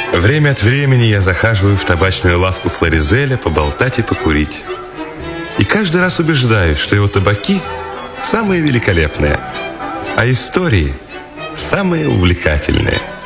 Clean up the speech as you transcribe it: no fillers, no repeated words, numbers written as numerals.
Время от времени я захаживаю в табачную лавку Флоризеля поболтать и покурить. И каждый раз убеждаюсь, что его табаки самые великолепные, а истории самые увлекательные.